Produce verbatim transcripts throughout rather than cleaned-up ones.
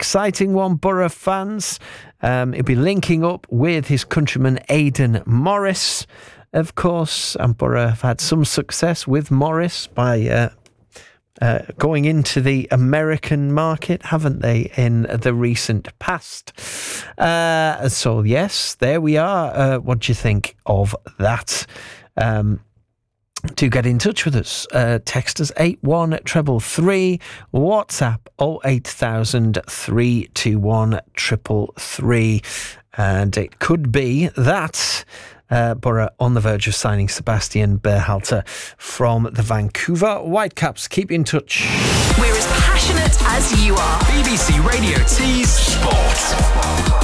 exciting one, Borough fans. Um, he'll be linking up with his countryman Aidan Morris, of course, and Borough have had some success with Morris by uh, uh, going into the American market, haven't they, in the recent past? Uh, so, yes, there we are. Uh, what do you think of that? Um, do get in touch with us. Uh, text us eight one three three, WhatsApp oh eight thousand, three two one, three three three. And it could be that Uh, Borough on the verge of signing Sebastian Berhalter from the Vancouver Whitecaps. Keep in touch. We're as passionate as you are. B B C Radio T's Sport.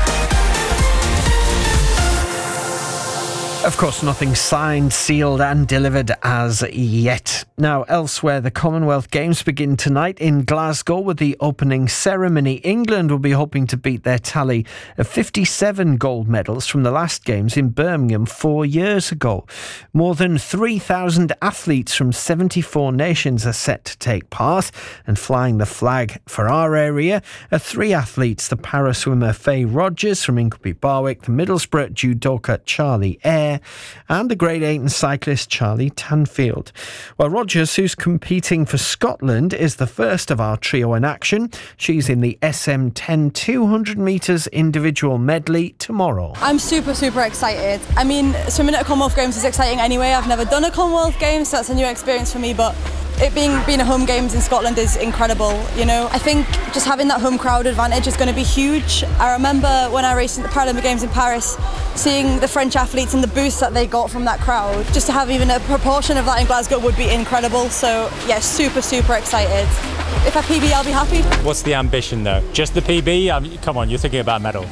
Of course, nothing signed, sealed and delivered as yet. Now, elsewhere, the Commonwealth Games begin tonight in Glasgow with the opening ceremony. England will be hoping to beat their tally of fifty-seven gold medals from the last Games in Birmingham four years ago. More than three thousand athletes from seventy-four nations are set to take part, and flying the flag for our area are three athletes: the para-swimmer Faye Rogers from Ingleby Barwick, the Middlesbrough judoka Charlie Eyre, and the Great Ayton cyclist Charlie Tanfield. Well, Rogers, who's competing for Scotland, is the first of our trio in action. She's in the S M ten two hundred metres individual medley tomorrow. I'm super, super excited. I mean, swimming at a Commonwealth Games is exciting anyway. I've never done a Commonwealth Games, so that's a new experience for me, but it being being a home games in Scotland is incredible, you know. I think just having that home crowd advantage is going to be huge. I remember when I raced at the Paralympic Games in Paris, seeing the French athletes and the boost that they got from that crowd. Just to have even a proportion of that in Glasgow would be incredible. So yeah, super, super excited. If I P B, I'll be happy. What's the ambition though? Just the P B? I mean, come on, you're thinking about a medal.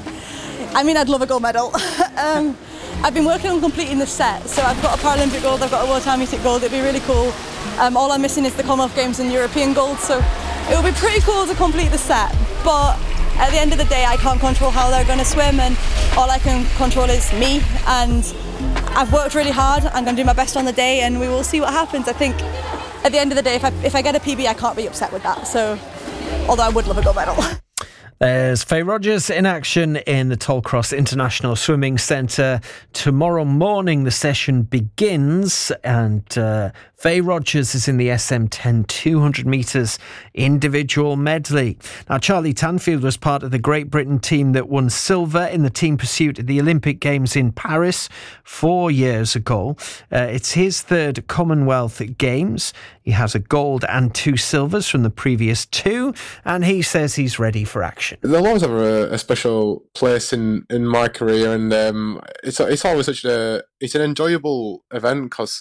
I mean, I'd love a gold medal. um, I've been working on completing the set, so I've got a Paralympic gold, I've got a World Championship gold. It'd be really cool. Um, all I'm missing is the Commonwealth Games and European gold, so it will be pretty cool to complete the set. But at the end of the day, I can't control how they're going to swim, and all I can control is me. And I've worked really hard. I'm going to do my best on the day, and we will see what happens. I think at the end of the day, if I if I get a P B, I can't be upset with that. So, although I would love a gold medal. There's Faye Rogers in action in the Tollcross International Swimming Centre. Tomorrow morning the session begins, and uh, Faye Rogers is in the S M ten two hundred metres individual medley. Now, Charlie Tanfield was part of the Great Britain team that won silver in the team pursuit at the Olympic Games in Paris four years ago. Uh, it's his third Commonwealth Games. He has a gold and two silvers from the previous two, and he says he's ready for action. They'll always have a, a special place in, in my career, and um, it's it's always such a it's an enjoyable event because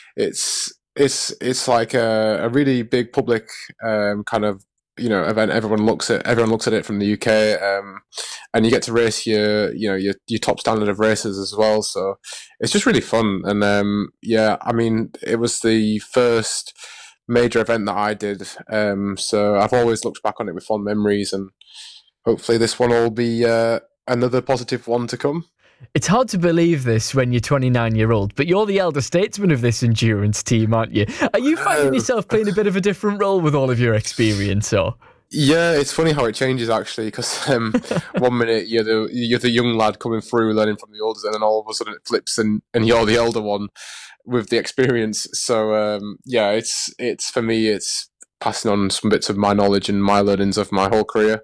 it's it's it's like a, a really big public um, kind of you know event. Everyone looks at everyone looks at it from the U K, um, and you get to race your you know your your top standard of races as well. So it's just really fun, and um, yeah, I mean it was the first major event that I did, um, so I've always looked back on it with fond memories, and hopefully this one will be uh, another positive one to come. It's hard to believe this when you're twenty-nine year old, but you're the elder statesman of this endurance team, aren't you? Are you finding yourself playing a bit of a different role with all of your experience, or? Yeah, it's funny how it changes actually, because um, one minute you're the you're the young lad coming through learning from the oldest, and then all of a sudden it flips and, and you're the elder one with the experience. So um, yeah, it's it's for me it's passing on some bits of my knowledge and my learnings of my whole career,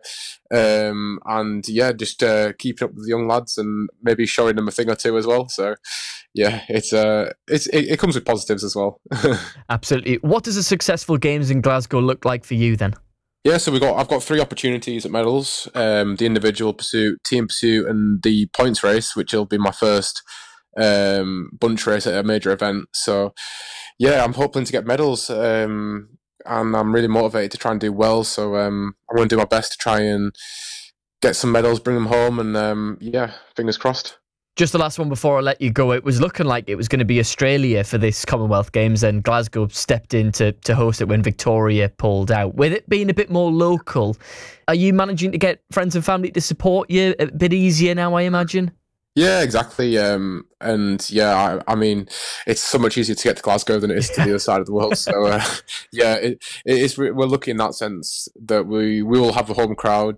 um, and yeah, just uh, keeping up with the young lads and maybe showing them a thing or two as well. So yeah, it's uh, it's it, it comes with positives as well. Absolutely. What does a successful Games in Glasgow look like for you then? Yeah, so we got I've got three opportunities at medals: um, the individual pursuit, team pursuit, and the points race, which will be my first um, bunch race at a major event. So yeah, I'm hoping to get medals, um, and I'm really motivated to try and do well. So um, I'm going to do my best to try and get some medals, bring them home, and um, yeah, fingers crossed. Just the last one before I let you go. It was looking like it was going to be Australia for this Commonwealth Games, and Glasgow stepped in to, to host it when Victoria pulled out. With it being a bit more local, are you managing to get friends and family to support you a bit easier now, I imagine? Yeah, exactly. Um, and yeah, I, I mean, it's so much easier to get to Glasgow than it is to the other side of the world. So uh, yeah, it, it is. We're lucky in that sense that we we will have a home crowd.